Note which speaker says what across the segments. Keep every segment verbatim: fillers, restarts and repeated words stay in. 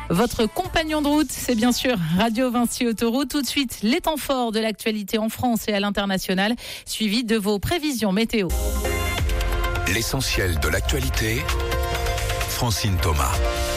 Speaker 1: Votre compagnon de route, c'est bien sûr Radio Vinci Autoroute. Tout de suite, les temps forts de l'actualité en France et à l'international, suivi de vos prévisions météo.
Speaker 2: L'essentiel de l'actualité, Francine Thomas.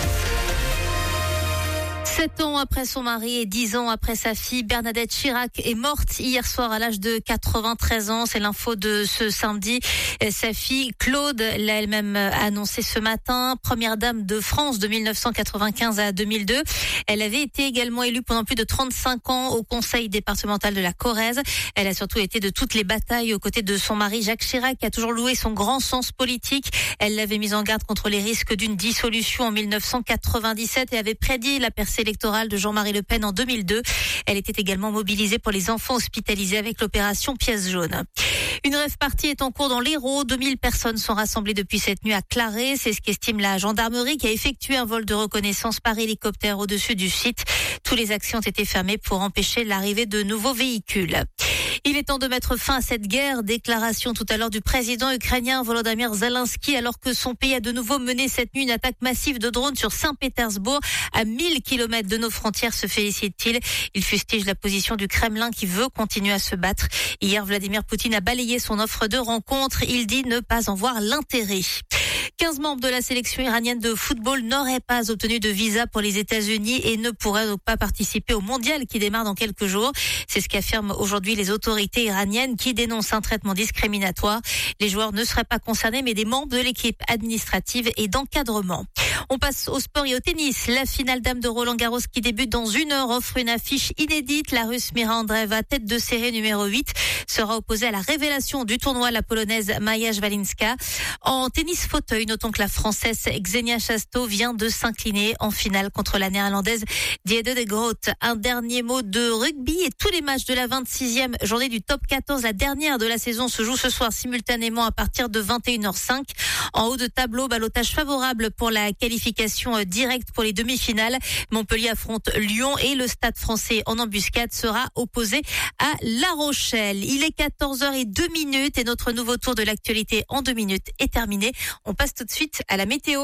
Speaker 3: Sept ans après son mari et dix ans après sa fille, Bernadette Chirac est morte hier soir à l'âge de quatre-vingt-treize ans. C'est l'info de ce samedi. Sa fille Claude l'a elle-même annoncé ce matin. Première dame de France de mille neuf cent quatre-vingt-quinze à deux mille deux. Elle avait été également élue pendant plus de trente-cinq ans au conseil départemental de la Corrèze. Elle a surtout été de toutes les batailles aux côtés de son mari Jacques Chirac, qui a toujours loué son grand sens politique. Elle l'avait mise en garde contre les risques d'une dissolution en mille neuf cent quatre-vingt-dix-sept et avait prédit la percée électorale de Jean-Marie Le Pen en deux mille deux. Elle était également mobilisée pour les enfants hospitalisés avec l'opération Pièce jaune. Une rave-party est en cours dans l'Hérault. deux mille personnes sont rassemblées depuis cette nuit à Claré. C'est ce qu'estime la gendarmerie qui a effectué un vol de reconnaissance par hélicoptère au-dessus du site. Tous les accès ont été fermés pour empêcher l'arrivée de nouveaux véhicules. Il est temps de mettre fin à cette guerre. Déclaration tout à l'heure du président ukrainien Volodymyr Zelensky alors que son pays a de nouveau mené cette nuit une attaque massive de drones sur Saint-Pétersbourg à mille kilomètres de nos frontières, se félicite-t-il. Il fustige la position du Kremlin qui veut continuer à se battre. Hier, Vladimir Poutine a balayé son offre de rencontre. Il dit ne pas en voir l'intérêt. quinze membres de la sélection iranienne de football n'auraient pas obtenu de visa pour les États-Unis et ne pourraient donc pas participer au mondial qui démarre dans quelques jours. C'est ce qu'affirment aujourd'hui les autorités iraniennes qui dénoncent un traitement discriminatoire. Les joueurs ne seraient pas concernés mais des membres de l'équipe administrative et d'encadrement. On passe au sport et au tennis. La finale dame de Roland-Garros qui débute dans une heure offre une affiche inédite. La Russe Mira Andreeva, tête de série numéro huit, sera opposée à la révélation du tournoi, la Polonaise Maja Szwalinska. En tennis fauteuil, notons que la Française Xenia Chasto vient de s'incliner en finale contre la Néerlandaise Diede de Groot. Un dernier mot de rugby et tous les matchs de la vingt-sixième journée du top quatorze, la dernière de la saison, se jouent ce soir simultanément à partir de vingt et une heures cinq. En haut de tableau, ballottage favorable pour la qualification directe pour les demi-finales. Montpellier affronte Lyon et le Stade français en embuscade sera opposé à La Rochelle. Il est quatorze heures zéro deux minutes et notre nouveau tour de l'actualité en deux minutes est terminé. On passe tout de suite à la météo.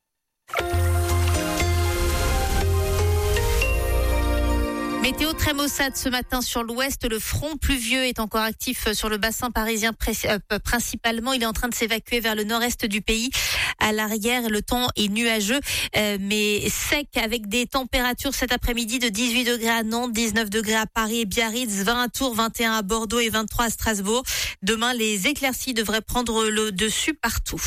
Speaker 3: Météo très maussade ce matin sur l'ouest. Le front pluvieux est encore actif sur le bassin parisien principalement. Il est en train de s'évacuer vers le nord-est du pays. À l'arrière, le temps est nuageux euh, mais sec avec des températures cet après-midi de dix-huit degrés à Nantes, dix-neuf degrés à Paris et Biarritz, vingt à Tours, vingt et un à Bordeaux et vingt-trois à Strasbourg. Demain, les éclaircies devraient prendre le dessus partout.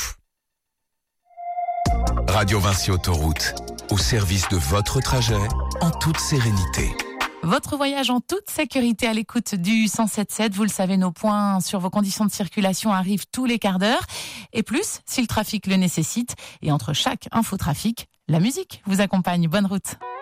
Speaker 2: Radio Vinci Autoroute, au service de votre trajet en toute sérénité.
Speaker 1: Votre voyage en toute sécurité à l'écoute du cent sept sept. Vous le savez, nos points sur vos conditions de circulation arrivent tous les quarts d'heure. Et plus, si le trafic le nécessite. Et entre chaque infotrafic, la musique vous accompagne. Bonne route.